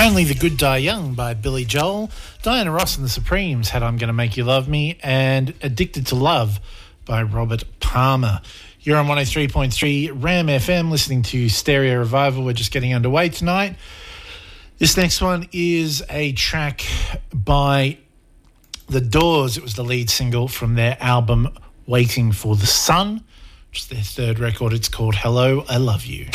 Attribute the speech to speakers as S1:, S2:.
S1: Only the Good Die Young by Billy Joel. Diana Ross and the Supremes had I'm Gonna Make You Love Me, and Addicted to Love by Robert Palmer. You're on 103.3 Ram FM listening to Stereo Revival. We're just getting underway tonight. This next one is a track by The Doors. It was the lead single from their album Waiting for the Sun, which is their third record. It's called Hello, I Love You.